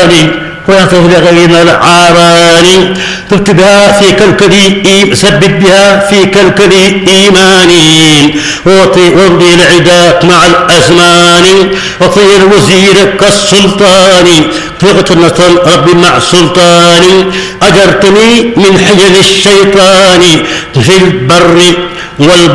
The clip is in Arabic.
الأوطان وينصف لغيرنا العاران. تبت بها في كالكلي ثبت بها في كالكلي إيماني وامضي العداء مع الأزمان وطير وزيرك كالسلطان طلقت النصر ربي مع سلطاني أجرتني من حجل الشيطان في البر والبحر